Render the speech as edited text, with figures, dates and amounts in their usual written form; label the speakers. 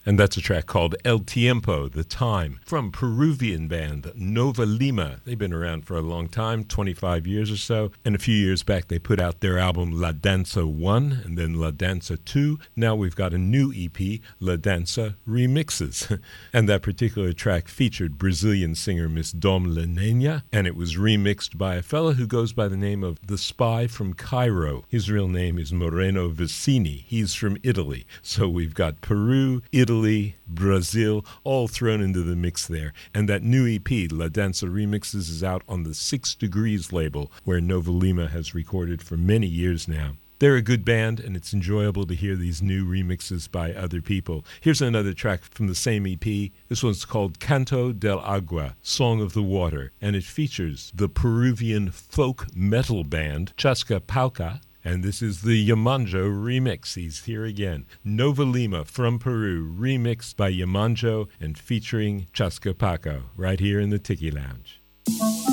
Speaker 1: And that's a track called El Tiempo, The Time, from Peruvian band Nova Lima. They've been around for a long time, 25 years or so. And a few years back, they put out their album La Danza 1 and then La Danza 2. Now we've got a new EP, La Danza Remixes. And that particular track featured Brazilian singer Miss Dom Lenena, and it was remixed by a fellow who goes by the name of The Spy from Cairo. His real name is Moreno Vicini. He's from Italy. So we've got Peru, Italy, Brazil, all thrown into the mix there. And that new EP, La Danza Remixes, is out on the 6 Degrees label, where Nova Lima has recorded for many years now. They're a good band, and it's enjoyable to hear these new remixes by other people. Here's another track from the same EP. This one's called Canto del Agua, Song of the Water, and it features the Peruvian folk metal band Chascapauca. And this is the Yamanjo remix. He's here again. Nova Lima from Peru, remixed by Yamanjo and featuring Chascapaco, right here in the Tiki Lounge.